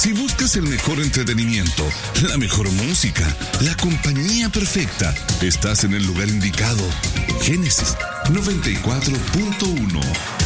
Si buscas el mejor entretenimiento, la mejor música, la compañía perfecta, estás en el lugar indicado. Génesis 94.1.